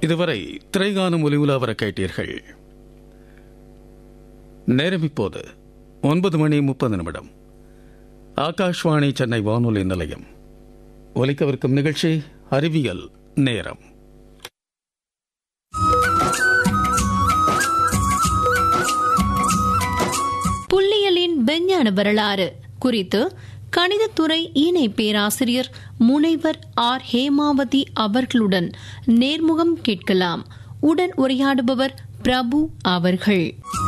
இதுவரை திரைகாணும் ஒலி உலாவர கேட்டீர்கள். நேரம் இப்போது 9:30. ஆகாஷ்வாணி சென்னை வானொலி நிலையம். ஒலிக்கவிருக்கும் நிகழ்ச்சி அறிவியல் நேரம். புள்ளியியலின் விஞ்ஞான வரலாறு குறித்து கணிதத்துறை இணை பேராசிரியர் முனைவர் ஆர். ஹேமாவதி அவர்களுடன் நேர்முகம் கேட்கலாம். உடன் உரையாடுபவர் பிரபு அவர்கள்.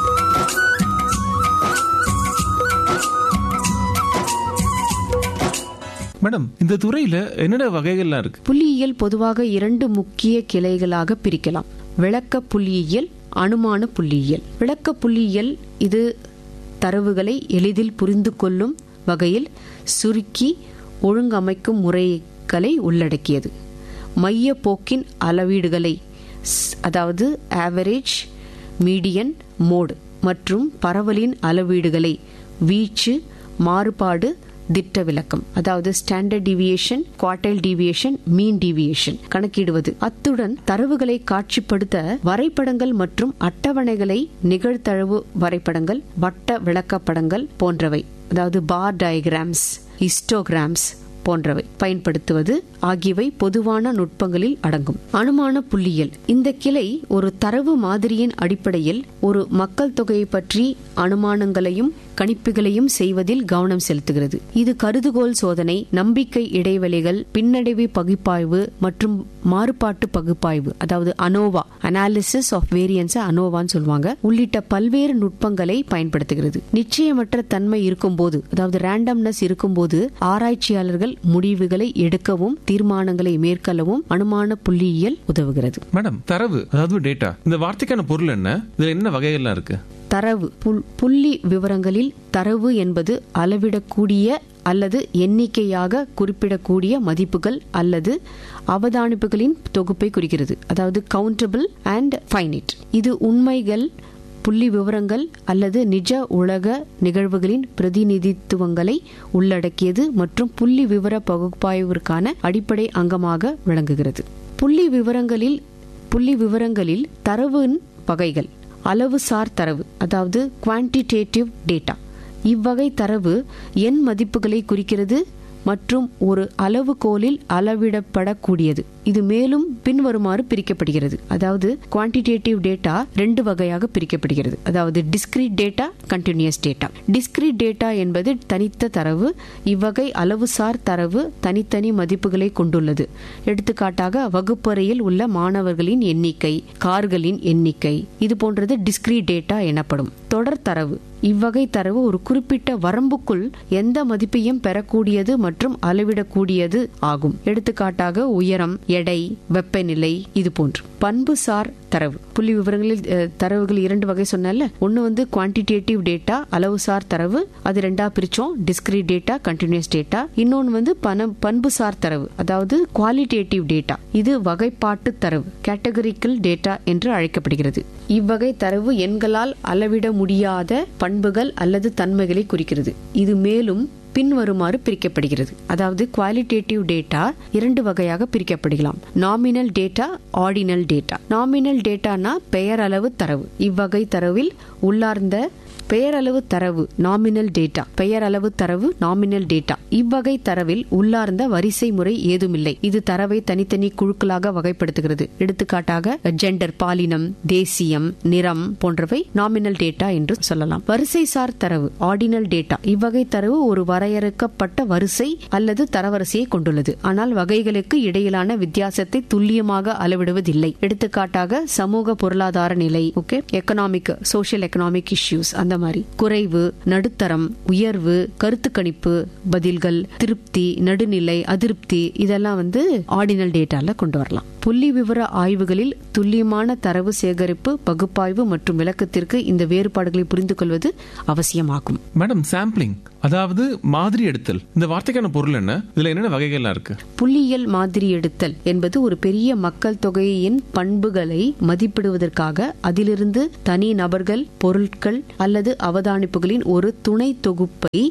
மேடம், இந்த துறையில என்னென்ன வகைகள்லாம் இருக்கு? புள்ளியியல் பொதுவாக 2 முக்கிய கிளைகளாக பிரிக்கலாம். விளக்க புள்ளியியல், அனுமான புள்ளியியல். விளக்க புள்ளியியல் இது தரவுகளை எளிதில் புரிந்து கொள்ளும் வகையில் சுருக்கி ஒழுங்கமைக்கும் முறைகளை உள்ளடக்கியது. மைய போக்கின் அளவீடுகளை, அதாவது ஆவரேஜ், மீடியன், மோட் மற்றும் பரவலின் அளவீடுகளை வீச்சு, மாறுபாடு, திட்ட விலக்கம், அதாவது ஸ்டாண்டர்ட் டிவியேஷன், குவார்டைல் டிவியேஷன், மீன் டிவியேஷன் கணக்கிடுவது. அத்துடன் தரவுகளை காட்சிப்படுத்த வரைபடங்கள் மற்றும் அட்டவணைகளை, நிகழ்தகவு வரைபடங்கள், வட்ட விளக்கப்படங்கள் போன்றவை, அதாவது பார் டயகிராம்ஸ், ஹிஸ்டோகிராம்ஸ் போன்றவை பயன்படுத்துவது ஆகியவை பொதுவான நுட்பங்களில் அடங்கும். அனுமான புள்ளியியல் இந்த கிளை ஒரு தரவு மாதிரியின் அடிப்படையில் ஒரு மக்கள் தொகையை பற்றி அனுமானங்களையும் கணிப்புகளையும் செய்வதில் கவனம் செலுத்துகிறது. இது கருதுகோள் சோதனை, நம்பிக்கை இடைவெளிகள், பின்னடைவு பகுப்பாய்வு மற்றும் மாறுபாட்டு பகுப்பாய்வு, அதாவது அனோவா, அனாலிசிஸ் ஆஃப் வேரியன்ஸ், அனோவான்னு சொல்லுவாங்க, உள்ளிட்ட பல்வேறு நுட்பங்களை பயன்படுத்துகிறது. நிச்சயமற்ற தன்மை இருக்கும்போது, அதாவது ரேண்டம்னஸ் இருக்கும்போது ஆராய்ச்சியாளர்கள் முடிவுகளை எடுக்கவும் தீர்மானங்களை மேற்கொள்ளவும் அனுமான புள்ளியியல் உதவுகிறது. மேடம், தரவு அதாவது டேட்டா, இந்த வார்த்தைக்கான பொருள் என்ன? இதுல என்ன வகைகள்லாம் இருக்கு? தரவு புள்ளி விவரங்களில் தரவு என்பது அளவிடக்கூடிய அல்லது எண்ணிக்கையாக குறிப்பிடக்கூடிய மதிப்புகள் அல்லது அவதானிப்புகளின் தொகுப்பை குறிக்கிறது. அதாவது கவுண்டபிள் அண்ட் ஃபைனைட். இது உண்மைகள், புள்ளி விவரங்கள் அல்லது நிஜ உலக நிகழ்வுகளின் பிரதிநிதித்துவங்களை உள்ளடக்கியது மற்றும் புள்ளி விவர பகுப்பாய்விற்கான அடிப்படை அங்கமாக விளங்குகிறது. புள்ளி விவரங்களில் தரவின் வகைகள். அளவுசார் தரவு, அதாவது குவான்டிடேட்டிவ் டேட்டா. இவ்வகை தரவு எண் மதிப்புகளை குறிக்கிறது மற்றும் ஒரு அளவுகோலில் அளவிடப்படக்கூடியது. இது மேலும் பின்வருமாறு பிரிக்கப்படுகிறது. அதாவது குவான்டிடேட்டிவ் டேட்டா 2 வகையாக பிரிக்கப்படுகிறது. அதாவது discrete data, continuous data. Discrete data என்பது தனித்த தரவு. இவ்வகை அளவுசார் தரவு தனித்தனி மதிப்புகளை கொண்டுள்ளது. எடுத்துக்காட்டாக வகுப்பறையில் உள்ள மாணவர்களின் எண்ணிக்கை, கார்களின் எண்ணிக்கை, இது போன்றது டிஸ்கிரீட் டேட்டா எனப்படும். தொடர் தரவு. இவ்வகை தரவு ஒரு குறிப்பிட்ட வரம்புக்குள் எந்த மதிப்பையும் பெறக்கூடியது மற்றும் அளவிடக்கூடியது ஆகும். எடுத்துக்காட்டாக உயரம், எடை, வெப்பநிலை, இது போன்று. பண்புசார் தரவு. புள்ளி விவரங்களில் தரவுகள் 2 வகை சொன்னல. ஒன்னு வந்து குவான்டிடேட்டிவ் டேட்டா, அளவுசார் தரவு, அது 2ஆ பிரிச்சோம், டிஸ்கிரீட் டேட்டா, கண்டினியூஸ் டேட்டா. இன்னொன்னு வந்து பண்புசார் தரவு, அதாவது குவாலிட்டேட்டிவ் டேட்டா. இது வகைப்பாட்டு தரவு, கேட்டகரிக்கல் டேட்டா என்று அழைக்கப்படுகிறது. இவ்வகை தரவு எண்களால் அளவிட முடியாத பண்புகள் அல்லது தன்மைகளை குறிக்கிறது. இது மேலும் பின்வருமாறு பிரிக்கப்படுகிறது. அதாவது குவாலிட்டேட்டிவ் டேட்டா 2 வகையாக பிரிக்கப்படலாம். Nominal data, ordinal data. Nominal டேட்டானா பெயரளவு தரவு. இவ்வகை தரவில் உள்ளார்ந்த பெயரளவு தரவு நாமினல் டேட்டா. பெயரளவு தரவு நாமினல் டேட்டா. இவ்வகை தரவில் உள்ளார்ந்த வரிசை முறை ஏதுமில்லை. இது தரவை தனித்தனி குழுக்களாக வகைப்படுத்துகிறது. எடுத்துக்காட்டாக ஜெண்டர், பாலினம், தேசியம், நிறம் போன்றவை நாமினல் டேட்டா என்று சொல்லலாம். வரிசை சார் தரவு, ஆர்டினல் டேட்டா. இவ்வகை தரவு ஒரு வரையறுக்கப்பட்ட வரிசை அல்லது தரவரிசையை கொண்டுள்ளது. ஆனால் வகைகளுக்கு இடையிலான வித்தியாசத்தை துல்லியமாக அளவிடுவதில்லை. எடுத்துக்காட்டாக சமூக பொருளாதார நிலை, எக்கனாமிக், சோசியல் எக்கனாமிக் இஷ்யூஸ், அந்த மாதிரி. குறைவு, நடுத்தரம், உயர்வு, கருத்து கணிப்பு, பதில்கள், திருப்தி, நடுநிலை, அதிருப்தி, இதெல்லாம் வந்து ஆர்டினல் டேட்டால கொண்டு வரலாம். புள்ளி விவர ஆய்வுகளில் துல்லியமான தரவு சேகரிப்பு, பகுப்பாய்வு மற்றும் விளக்கத்திற்கு இந்த வேறுபாடுகளை புரிந்து கொள்வது அவசியமாகும். மேடம், சாம்பிளிங் அதாவது மாதிரி எடுத்தல், இந்த வார்த்தைக்கான பொருள் என்ன? இதுல என்னென்ன வகைகள்லாம் இருக்கு? புள்ளியியல் மாதிரி எடுத்தல் என்பது ஒரு பெரிய மக்கள் தொகையின் பண்புகளை மதிப்பிடுவதற்காக அதிலிருந்து தனி நபர்கள், பொருட்கள் அல்லது அவதானிப்புகளின் ஒரு துணை தொகுப்பை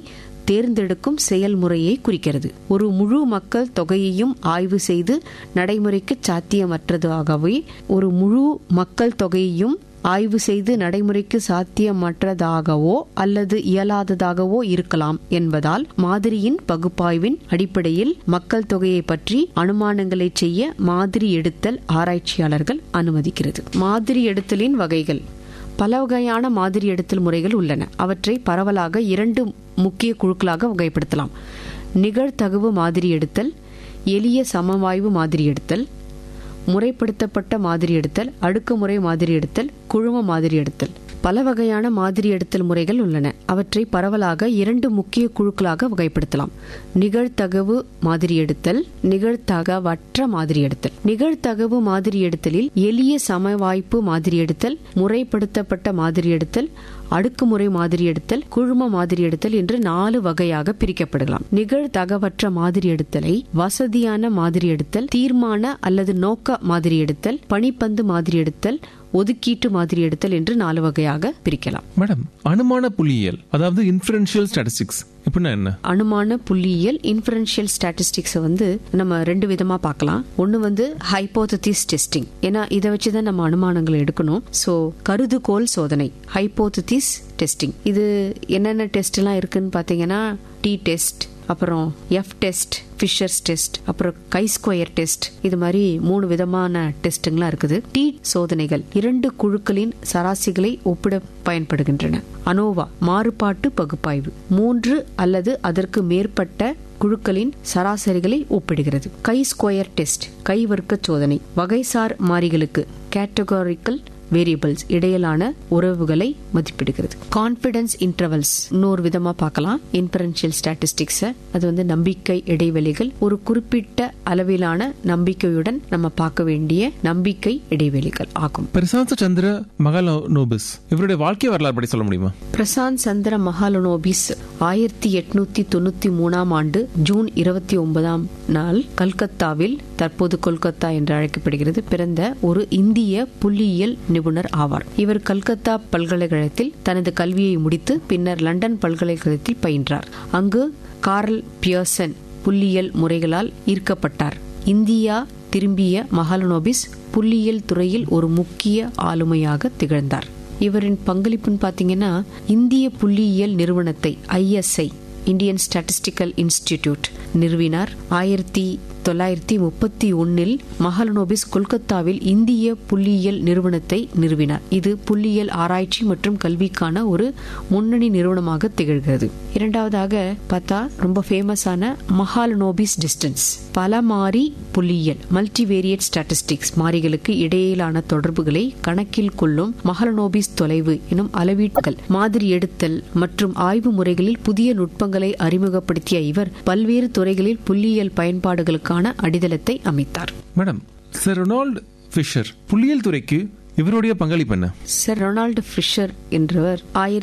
தேர்ந்தெடுக்கும் செயல்முறையை குறிக்கிறது. ஒரு முழு மக்கள் தொகையையும் ஆய்வு செய்து நடைமுறைக்கு சாத்தியமற்றதாகவே ஒரு முழு மக்கள் தொகையையும் ஆய்வு செய்து நடைமுறைக்கு சாத்தியமற்றதாகவோ அல்லது இயலாததாகவோ இருக்கலாம் என்பதால் மாதிரியின் பகுப்பாய்வின் அடிப்படையில் மக்கள் தொகையை பற்றி அனுமானங்களை செய்ய மாதிரி எடுத்தல் ஆராய்ச்சியாளர்கள் அனுமதிக்கிறது. மாதிரி எடுத்தலின் வகைகள். பல வகையான மாதிரி எடுத்தல் முறைகள் உள்ளன. அவற்றை பரவலாக 2 முக்கிய குழுக்களாக வகைப்படுத்தலாம். நிகழ்தகவு மாதிரி எடுத்தல், எளிய சமவாய்வு மாதிரி எடுத்தல், முறைப்படுத்தப்பட்ட மாதிரி எடுத்தல், அடுக்குமுறை மாதிரி எடுத்தல், குழும மாதிரி எடுத்தல். பல வகையான மாதிரி எடுத்தல் முறைகள் உள்ளன. அவற்றை பரவலாக 2 முக்கிய குழுக்களாக வகைப்படுத்தலாம். நிகழ்தகவு மாதிரி எடுத்தல், நிகழ்தகவற்ற மாதிரி எடுத்தல். நிகழ்தகவு மாதிரி எடுத்தலில் எளிய சமவாய்ப்பு மாதிரி எடுத்தல், முறைப்படுத்தப்பட்ட மாதிரி எடுத்தல், அடுக்குமுறை மாதிரி எடுத்தல், குழும மாதிரி எடுத்தல் என்று 4 வகையாக பிரிக்கப்படலாம். நிகழ்தகவற்ற மாதிரி எடுத்தலை வசதியான மாதிரி எடுத்தல், தீர்மான அல்லது நோக்க மாதிரி எடுத்தல், பணிப்பந்து மாதிரி எடுத்தல், ஒதுக்கீட்டு மாதிரி எடுத்தல் என்று 4 வகையாக பிரிக்கலாம். மேடம், அனுமான புள்ளியியல் அதாவது இன்ஃபரன்ஷியல் ஸ்டாட்டிஸ்டிக்ஸ் எப்படின்னா என்ன? அனுமான புள்ளியியல் இன்ஃபரன்ஷியல் ஸ்டாட்டிஸ்டிக்ஸ் நம்ம 2 விதமா பார்க்கலாம். ஒன்னு ஹைபோதசிஸ் டெஸ்டிங். ஏன்னா இதை வச்சுதான் நம்ம அனுமானங்களை எடுக்கணும். சோ கருதுகோள் சோதனை ஹைபோதசிஸ் டெஸ்டிங். இது என்னென்ன டெஸ்ட் எல்லாம் இருக்குன்னு பாத்தீங்கன்னா டி டெஸ்ட், அப்புறம் எஃப் டெஸ்ட், ஃபிஷர்ஸ் டெஸ்ட், அப்புறம் கை ஸ்கொயர் டெஸ்ட். இது மாதிரி 3 விதமான டெஸ்ட்லாம் இருக்குது. டி சோதனைகள் 2 குழுக்களின் சராசரிகளை ஒப்பிட பயன்படுகின்றன. அனோவா மாறுபாட்டு பகுப்பாய்வு 3 அல்லது அதற்கு மேற்பட்ட குழுக்களின் சராசரிகளை ஒப்பிடுகிறது. கை ஸ்கொயர் டெஸ்ட் கை வர்க்க சோதனை வகைசார் மாறிகளுக்கு கேட்டகோரிக்கல் வேரியபிள்ஸ் இடையிலான உறவுகளை மதிப்பிடுகிறது. கான்பிடன்ஸ் இன்டர்வல்ஸ் இன்னொரு விதமா பார்க்கலாம். இன்ஃபரன்ஷியல் ஸ்டாட்டிஸ்டிக்ஸ் அது நம்பிக்கை இடைவெளிகள். ஒரு குறிப்பிட்ட அளவிலான நம்பிக்கையுடன் நம்ம பார்க்க வேண்டிய நம்பிக்கை இடைவெளிகள் ஆகும். பிரசாந்த் சந்திர மகாலனோபிஸ் இவருடைய வாழ்க்கை வரலாறு பற்றி சொல்ல முடியுமா? பிரசாந்த் சந்திர மகாலனோபிஸ் 1893 ஆண்டு ஜூன் 29 நாள் கல்கத்தாவில், தற்போது கொல்கத்தா என்று அழைக்கப்படுகிறது, பிறந்த ஒரு இந்திய புள்ளியியல் நிபுணர் ஆவார். இவர் கல்கத்தா பல்கலைக்கழகத்தில் தனது கல்வியை முடித்து பின்னர் லண்டன் பல்கலைக்கழகத்தில் பயின்றார். அங்கு கார்ல் பியர்சன் புள்ளியியல் முறைகளால் ஈர்க்கப்பட்டார். இந்தியா திரும்பிய மகாலனோபிஸ் புள்ளியியல் துறையில் ஒரு முக்கிய ஆளுமையாக திகழ்ந்தார். இவரின் பங்களிப்புன்னு பாத்தீங்கன்னா இந்திய புள்ளியியல் நிறுவனத்தை ISI இந்தியன் ஸ்டாட்டிஸ்டிக்கல் இன்ஸ்டிடியூட் நிறுவினார். 1931 மகாலனோபிஸ் கொல்கத்தாவில் இந்திய புள்ளியியல் நிறுவனத்தை நிறுவினார். இது புள்ளியியல் ஆராய்ச்சி மற்றும் கல்விக்கான ஒரு முன்னணி நிறுவனமாக திகழ்கிறது. இரண்டாவதாக பார்த்தா ரொம்ப ஃபேமஸான மகாலனோபிஸ் டிஸ்டன்ஸ் பலமாறி புள்ளியியல் மல்டிவேரியட் ஸ்டாட்டிஸ்டிக்ஸ் மாறிகளுக்கு இடையிலான தொடர்புகளை கணக்கில் கொள்ளும் மகாலனோபிஸ் தொலைவு எனும் அளவீட்டுகள் மாதிரி எடுத்தல் மற்றும் ஆய்வு முறைகளில் புதிய நுட்பங்களை அறிமுகப்படுத்திய இவர் பல்வேறு துறைகளில் புள்ளியியல் பயன்பாடுகளுக்கான அடித்தளத்தை அமைத்தார். மேடம், சர் ரொனால்ட் ஃபிஷர் புள்ளியியல் துறைக்கு இவருடைய பங்களிப்பு என்ன? சர் ரொனால்ட் ஃபிஷர் என்றவர்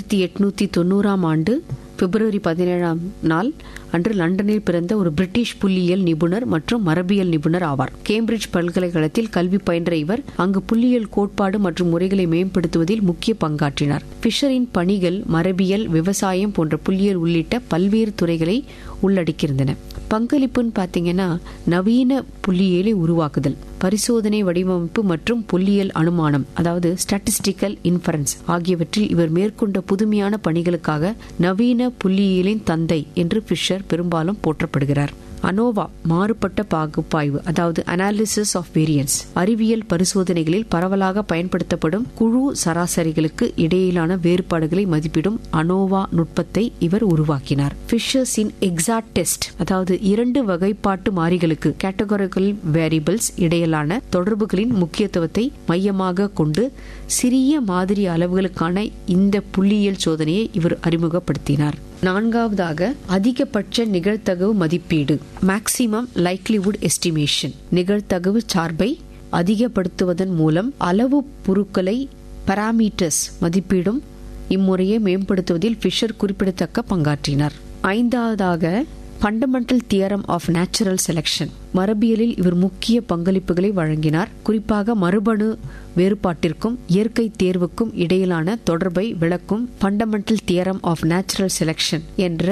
1890 ஆண்டு பிப்ரவரி 17 அன்று லண்டனில் பிறந்த ஒரு பிரிட்டிஷ் புள்ளியியல் நிபுணர் மற்றும் மரபியல் நிபுணர் ஆவார். கேம்பிரிட்ஜ் பல்கலைக்கழகத்தில் கல்வி பயின்ற இவர் அங்கு புள்ளியியல் கோட்பாடு மற்றும் முறைகளை மேம்படுத்துவதில் முக்கிய பங்காற்றினார். ஃபிஷரின் பணிகள் மரபியல், விவசாயம் போன்ற புள்ளியியல் உள்ளிட்ட பல்வேறு துறைகளை உள்ளடக்கியிருந்தன. பங்களிப்புன்னு பாத்தீங்கன்னா நவீன புள்ளியியலை உருவாக்குதல், பரிசோதனை வடிவமைப்பு மற்றும் புள்ளியியல் அனுமானம் அதாவது ஸ்டாட்டிஸ்டிக்கல் இன்ஃபரன்ஸ் ஆகியவற்றில் இவர் மேற்கொண்ட புதுமையான பணிகளுக்காக நவீன புள்ளியியலின் தந்தை என்று ஃபிஷர் பெரும்பாலும் போற்றப்படுகிறார். அனோவா மாறுபட்ட பகுப்பாய்வு அதாவது அனாலிசிஸ் ஆஃப் வேரியன்ஸ் அறிவியல் பரிசோதனைகளில் பரவலாக பயன்படுத்தப்படும் குழு சராசரிகளுக்கு இடையிலான வேறுபாடுகளை மதிப்பிடும் அனோவா நுட்பத்தை இவர் உருவாக்கினார். ஃபிஷர்ஸின் எக்ஸாக்ட் டெஸ்ட் அதாவது 2 வகைப்பாட்டு மாறிகளுக்கு கேட்டகோரிக்கல் வேரியபிள்ஸ் இடையிலான தொடர்புகளின் முக்கியத்துவத்தை மையமாக கொண்டு சிறிய மாதிரி அளவுகளுக்கான இந்த புள்ளியியல் சோதனையை இவர் அறிமுகப்படுத்தினார். 4வதாக அதிகபட்ச நிகழ்தகவு மதிப்பீடு மேக்சிமம் லைக்லிவுட் எஸ்டிமேஷன் நிகழ்தகவு சார்பை அதிகப்படுத்துவதன் மூலம் அளவு பொருட்களை பாராமீட்டர்ஸ் மதிப்பீடும் இம்முறையை மேம்படுத்துவதில் ஃபிஷர் குறிப்பிடத்தக்க பங்காற்றினார். 5வதாக fundamental theorem of natural selection மரபியலில் இவர் முக்கிய பங்களிப்புகளை வழங்கினார். குறிப்பாக மரபணு வேறுபாட்டிற்கும் இயற்கை தேர்வுக்கும் இடையிலான தொடர்பை விளக்கும் fundamental theorem of natural selection என்ற